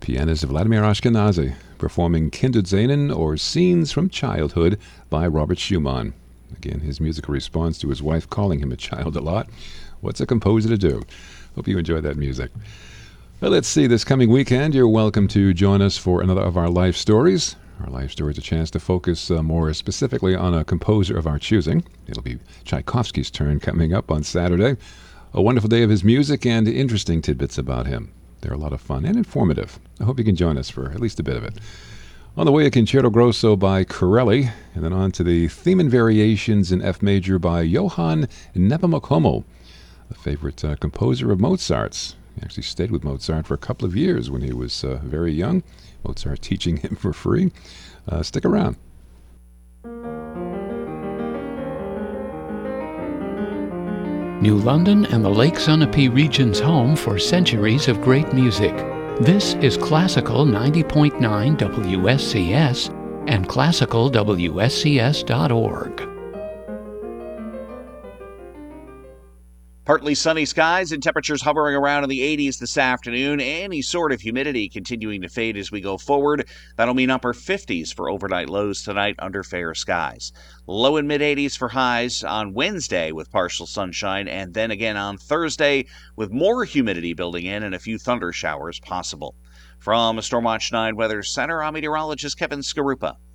pianist Vladimir Ashkenazy, performing Kinder Szenen or Scenes from Childhood by Robert Schumann. Again, his musical response to his wife calling him a child a lot. What's a composer to do? Hope you enjoy that music. Well, let's see, this coming weekend, you're welcome to join us for another of our life stories. Our life story is a chance to focus more specifically on a composer of our choosing. It'll be Tchaikovsky's turn coming up on Saturday. A wonderful day of his music and interesting tidbits about him. They're a lot of fun and informative. I hope you can join us for at least a bit of it. On the way, a Concerto Grosso by Corelli, and then on to the Theme and Variations in F Major by Johann Nepomucemo, a favorite composer of Mozart's. He actually stayed with Mozart for a couple of years when he was very young. Mozart teaching him for free. Stick around. New London and the Lake Sunapee region's home for centuries of great music. This is Classical 90.9 WSCS and classicalwscs.org. Partly sunny skies and temperatures hovering around in the 80s this afternoon. Any sort of humidity continuing to fade as we go forward. That'll mean upper 50s for overnight lows tonight under fair skies. Low and mid 80s for highs on Wednesday with partial sunshine, and then again on Thursday with more humidity building in and a few thunder showers possible. From Stormwatch 9 Weather Center, I'm meteorologist Kevin Skarupa.